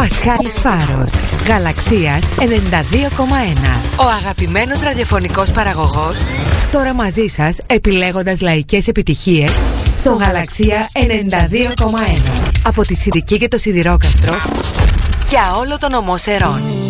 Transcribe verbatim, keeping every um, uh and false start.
Πασχάλης Φάρος, Γαλαξίας ενενήντα δύο κόμμα ένα. Ο αγαπημένος ραδιοφωνικός παραγωγός, τώρα μαζί σας επιλέγοντας λαϊκές επιτυχίες στο Γαλαξία ενενήντα δύο κόμμα ένα. Από τη Σιδική και το Σιδηρόκαστρο για όλο τον ομό Σερών.